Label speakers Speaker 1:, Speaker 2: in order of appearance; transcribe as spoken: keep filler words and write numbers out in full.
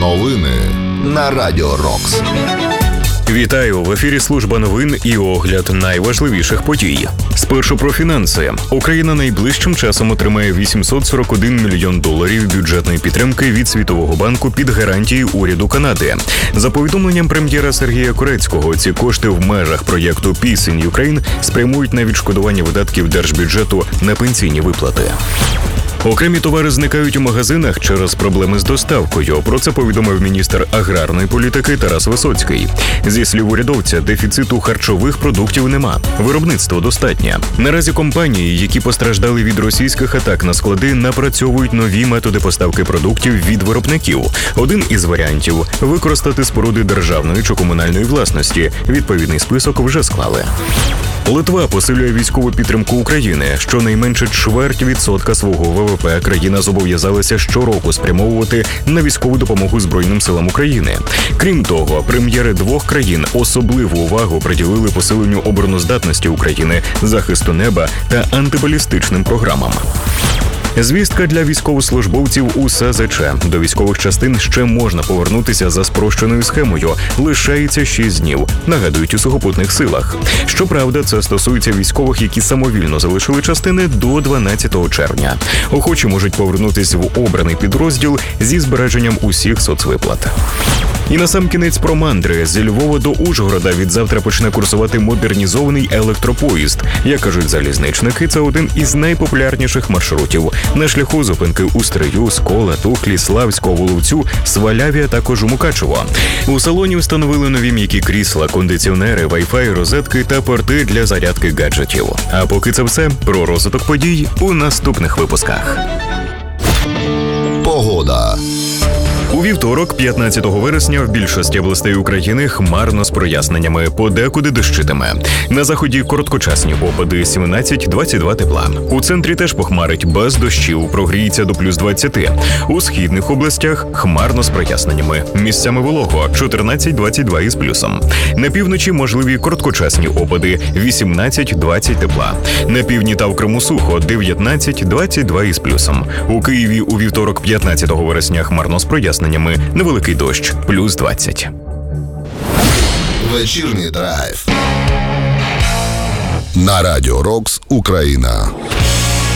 Speaker 1: Новини на Радіо Рокс.
Speaker 2: Вітаю! В ефірі служба новин і огляд найважливіших подій. Спершу про фінанси. Україна найближчим часом отримає вісімсот сорок один мільйон доларів бюджетної підтримки від Світового банку під гарантії уряду Канади. За повідомленням прем'єра Сергія Корецького, ці кошти в межах проєкту Peace in Ukraine спрямують на відшкодування видатків держбюджету на пенсійні виплати. Окремі товари зникають у магазинах через проблеми з доставкою. Про це повідомив міністр аграрної політики Тарас Висоцький. Зі слів урядовця, дефіциту харчових продуктів нема. Виробництво достатнє. Наразі компанії, які постраждали від російських атак на склади, напрацьовують нові методи поставки продуктів від виробників. Один із варіантів – використати споруди державної чи комунальної власності. Відповідний список вже склали. Литва посилює військову підтримку України. Щонайменше чверть відсотка свого ВВП країна зобов'язалася щороку спрямовувати на військову допомогу Збройним силам України. Крім того, прем'єри двох країн особливу увагу приділили посиленню обороноздатності України, захисту неба та антибалістичним програмам. Звістка для військовослужбовців у СЗЧ. До військових частин ще можна повернутися за спрощеною схемою. Лишається шість днів, нагадують у сухопутних силах. Щоправда, це стосується військових, які самовільно залишили частини до дванадцятого червня. Охочі можуть повернутися в обраний підрозділ зі збереженням усіх соцвиплат. І насамкінець про мандри. Зі Львова до Ужгорода відзавтра почне курсувати модернізований електропоїзд. Як кажуть залізничники, це один із найпопулярніших маршрутів. На шляху зупинки у Стрию, Скола, Тухлі, Славського, Воловцю, Сваляві, а також у Мукачево. У салоні встановили нові м'які крісла, кондиціонери, вай-фай, розетки та порти для зарядки гаджетів. А поки це все, про розвиток подій у наступних випусках.
Speaker 1: Погода.
Speaker 2: У вівторок, п'ятнадцятого вересня, в більшості областей України хмарно з проясненнями, подекуди дощитиме. На заході короткочасні опади сімнадцять - двадцять два тепла. У центрі теж похмарить, без дощів, прогріється до плюс двадцяти. У східних областях хмарно з проясненнями, місцями волого чотирнадцять - двадцять два із плюсом. На півночі можливі короткочасні опади вісімнадцять - двадцять тепла. На півдні та в Криму сухо дев'ятнадцять - двадцять два із плюсом. У Києві у вівторок, п'ятнадцятого вересня, хмарно з проясненнями. Невеликий дощ, плюс двадцять.
Speaker 1: Вечірній драйв на Радіо Рокс Україна.